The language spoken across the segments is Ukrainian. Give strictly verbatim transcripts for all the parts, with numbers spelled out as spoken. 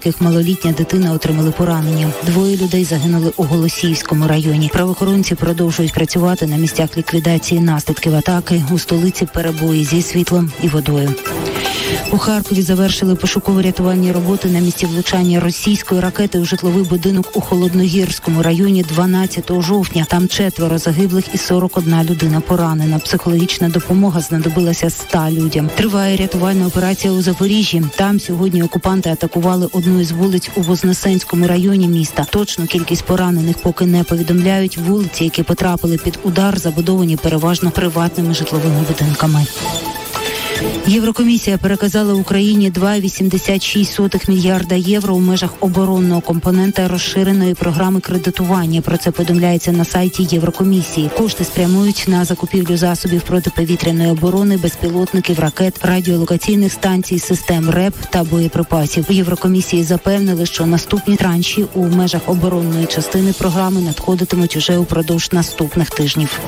яких малолітня дитина отримали поранення. Двоє людей загинули у Голосіївському районі. Правоохоронці продовжують працювати на місцях ліквідації наслідків атаки. У столиці перебої зі світлом і водою. У Харкові завершили пошуково-рятувальні роботи на місці влучання російської ракети у житловий будинок у Холодногірському районі дванадцятого жовтня. Там четверо загиблих і сорок одна людина поранена. Психологічна допомога знадобилася ста людям. Триває рятувальна операція у Запоріжжі. Там сьогодні окупанти атакували одну із вулиць у Вознесенському районі міста. Точну кількість поранених поки не повідомляють. Вулиці, які потрапили під удар, забудовані переважно приватними житловими будинками. Єврокомісія переказала Україні два цілих вісімдесят шість сотих мільярда євро у межах оборонного компонента розширеної програми кредитування. Про це повідомляється на сайті Єврокомісії. Кошти спрямують на закупівлю засобів протиповітряної оборони, безпілотників, ракет, радіолокаційних станцій, систем РЕП та боєприпасів. У Єврокомісії запевнили, що наступні транші у межах оборонної частини програми надходитимуть уже упродовж наступних тижнів.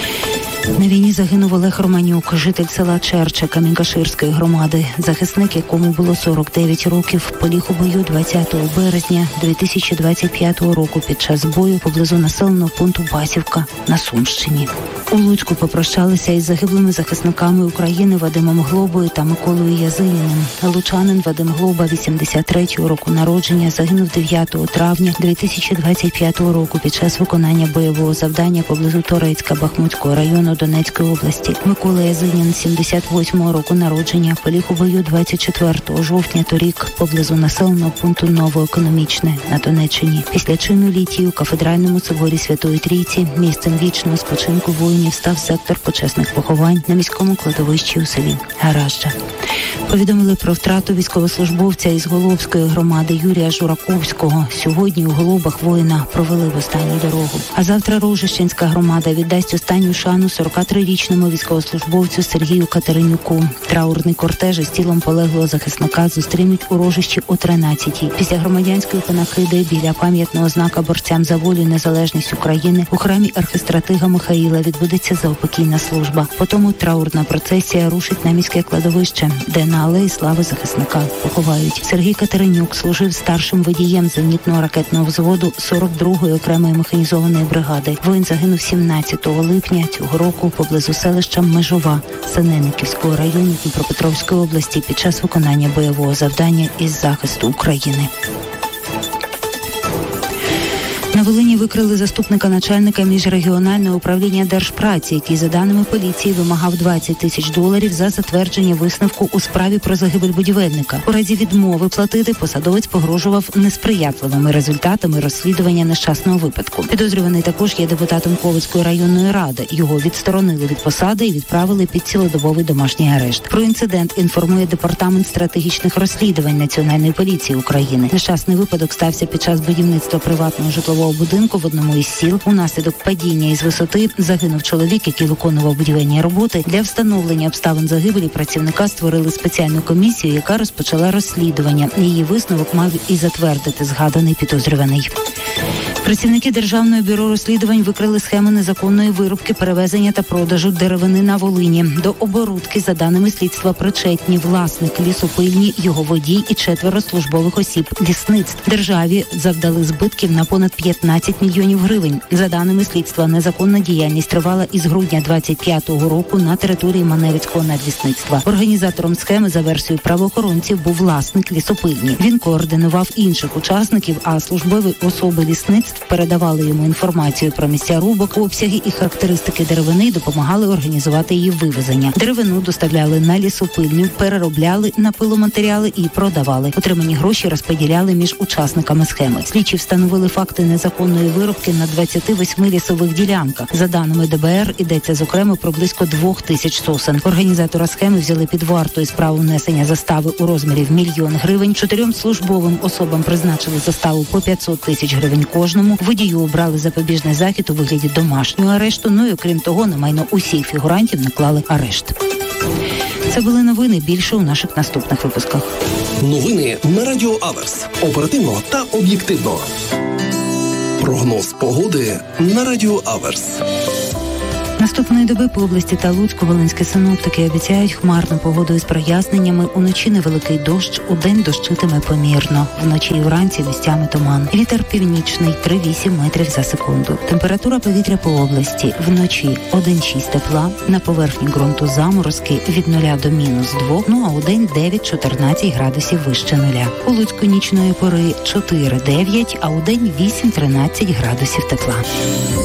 На війні загинув Олег Романюк, житель села Черче Камінь-Каширської громади. Захисник, якому було сорок дев'ять років, поліг у бою двадцятого березня дві тисячі двадцять п'ятого року під час бою поблизу населеного пункту Басівка на Сумщині. У Луцьку попрощалися із загиблими захисниками України Вадимом Глобою та Миколою Язиніним. Лучанин Вадим Глоба, вісімдесят третього року народження, загинув дев'ятого травня дві тисячі двадцять п'ятого року під час виконання бойового завдання поблизу Торецька Бахмутського району Донецької області. Микола Язинін, сімдесят восьмого року народження, поліг у бою двадцять четвертого жовтня торік поблизу населеного пункту Новоекономічне на Донеччині. Після чину літії у кафедральному соборі Святої Трійці місцем вічного спочинку воїнів став сектор почесних поховань на міському кладовищі у селі Гаражджа. Повідомили про втрату військовослужбовця із Головської громади Юрія Жураковського. Сьогодні у Голубах воїна провели в останню дорогу. А завтра Рожищенська громада віддасть останню шану сорокатрирічному військовослужбовцю Сергію Катеринюку. Траурний кортеж із тілом полеглого захисника зустрінуть у Рожищі о тринадцятій. Після громадянської панахиди біля пам'ятного знака борцям за волю і незалежність України у храмі архистратига Михаїла відбудеться заупокійна служба. Потім траурна процесія рушить на міське кладовище, де на алеї слави захисника поховають. Сергій Катеринюк служив старшим водієм зенітного ракетного взводу сорок другої окремої механізованої бригади. Воїн загинув сімнадцятого липня цього року поблизу селища Межова Синельниківського району Дніпропетровської області під час виконання бойового завдання із захисту України. На Волині викрили заступника начальника міжрегіонального управління Держпраці, який, за даними поліції, вимагав двадцять тисяч доларів за затвердження висновку у справі про загибель будівельника. У разі відмови платити посадовець погрожував несприятливими результатами розслідування нещасного випадку. Підозрюваний також є депутатом Ковицької районної ради. Його відсторонили від посади і відправили під цілодобовий домашній арешт. Про інцидент інформує Департамент стратегічних розслідувань Національної поліції України. Нещасний випадок стався під час будівництва приватного житлового будинку в одному із сіл. Унаслідок падіння із висоти загинув чоловік, який виконував будівельні роботи. Для встановлення обставин загибелі працівника створили спеціальну комісію, яка розпочала розслідування. Її висновок мав і затвердити згаданий підозрюваний. Працівники Державного бюро розслідувань викрили схеми незаконної вирубки, перевезення та продажу деревини на Волині. До оборудки, за даними слідства, причетні власник лісопильні, його водій і четверо службових осіб лісництв. Державі завдали збитків на понад п'ятнадцять мільйонів гривень. За даними слідства, незаконна діяльність тривала із грудня двадцять п'ятого року на території Маневицького надлісництва. Організатором схеми, за версією правоохоронців, був власник лісопильні. Він координував інших учасників, а службові особи лісництв передавали йому інформацію про місця рубок, обсяги і характеристики деревини і допомагали організувати її вивезення. Деревину доставляли на лісопильню, переробляли на пиломатеріали і продавали. Отримані гроші розподіляли між учасниками схеми. Слідчі встановили факти незаконної вирубки на двадцяти восьми лісових ділянках. За даними Д Б Р, йдеться зокрема про близько двох тисяч сосен. Організатора схеми взяли під варту із правом внесення застави у розмірі в мільйон гривень. Чотирьом службовим особам призначили заставу по п'ятсот тисяч гривень кожному. Водію обрали запобіжний захід у вигляді домашнього арешту. Ну і окрім того, на майно усіх фігурантів наклали арешт. Це були новини. Більше у наших наступних випусках. Новини на Радіо Аверс. Оперативно та об'єктивно. Прогноз погоди на Радіо Аверс. Наступної доби по області та Луцьку волинські синоптики обіцяють хмарну погоду із проясненнями. Уночі невеликий дощ, удень дощитиме помірно. Вночі і вранці місцями туман. Вітер північний три-вісім метрів за секунду. Температура повітря по області. Вночі один-шість тепла, на поверхні ґрунту заморозки від нуля до мінус два, ну а удень дев'ять-чотирнадцять градусів вище нуля. У Луцьку нічної пори чотири-дев'ять, а удень вісім-тринадцять градусів тепла.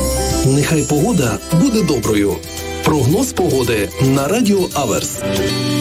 Нехай погода буде доброю. Прогноз погоди на Радіо Аверс.